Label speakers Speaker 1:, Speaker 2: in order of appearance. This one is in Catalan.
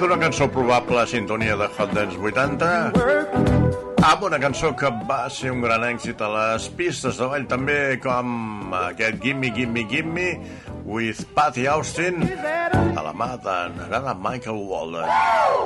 Speaker 1: d'una cançó probable sintonia de Hot Dance 80 amb una cançó que va ser un gran èxit a les pistes de ball, també com aquest Gimme Gimme Gimme with Patty Austin a la mà de Michael Walden.